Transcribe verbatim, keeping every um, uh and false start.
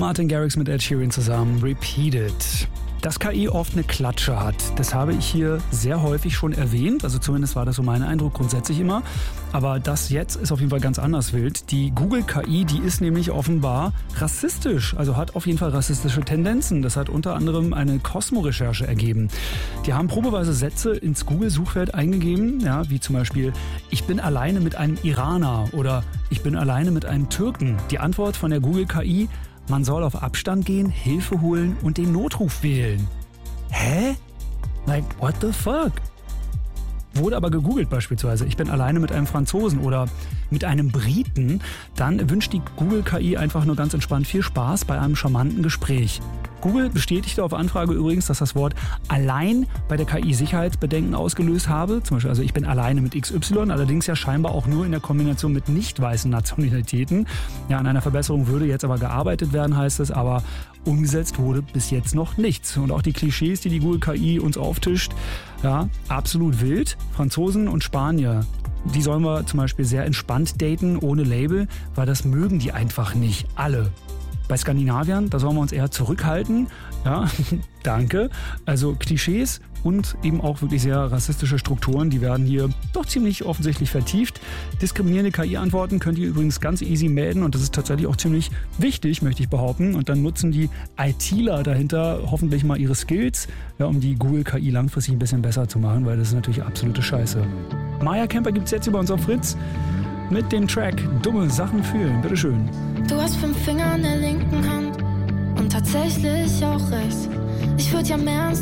Martin Garrix mit Ed Sheeran zusammen, Repeated. Dass K I oft eine Klatsche hat, das habe ich hier sehr häufig schon erwähnt. Also zumindest war das so mein Eindruck grundsätzlich immer. Aber das jetzt ist auf jeden Fall ganz anders wild. Die Google-K I, die ist nämlich offenbar rassistisch. Also hat auf jeden Fall rassistische Tendenzen. Das hat unter anderem eine Cosmo-Recherche ergeben. Die haben probeweise Sätze ins Google-Suchfeld eingegeben, ja, wie zum Beispiel: Ich bin alleine mit einem Iraner oder ich bin alleine mit einem Türken. Die Antwort von der Google-K I: Man soll auf Abstand gehen, Hilfe holen und den Notruf wählen. Hä? Like, what the fuck? Wurde aber gegoogelt beispielsweise: Ich bin alleine mit einem Franzosen oder mit einem Briten, dann wünscht die Google-K I einfach nur ganz entspannt viel Spaß bei einem charmanten Gespräch. Google bestätigte auf Anfrage übrigens, dass das Wort allein bei der K I Sicherheitsbedenken ausgelöst habe. Zum Beispiel, also ich bin alleine mit X Y, allerdings ja scheinbar auch nur in der Kombination mit nicht weißen Nationalitäten. Ja, an einer Verbesserung würde jetzt aber gearbeitet werden, heißt es, aber umgesetzt wurde bis jetzt noch nichts. Und auch die Klischees, die die Google-K I uns auftischt, ja, absolut wild. Franzosen und Spanier, die sollen wir zum Beispiel sehr entspannt daten, ohne Label, weil das mögen die einfach nicht. Alle. Bei Skandinaviern, da sollen wir uns eher zurückhalten. Ja, danke. Also Klischees und eben auch wirklich sehr rassistische Strukturen, die werden hier doch ziemlich offensichtlich vertieft. Diskriminierende K I-Antworten könnt ihr übrigens ganz easy melden und das ist tatsächlich auch ziemlich wichtig, möchte ich behaupten. Und dann nutzen die ITler dahinter hoffentlich mal ihre Skills, ja, um die Google-K I langfristig ein bisschen besser zu machen, weil das ist natürlich absolute Scheiße. Maya Kemper gibt's jetzt über uns auf Fritz mit dem Track Dumme Sachen fühlen. Bitteschön. Du hast fünf Finger an der linken Hand und tatsächlich auch rechts. Ich würde ja mehr ins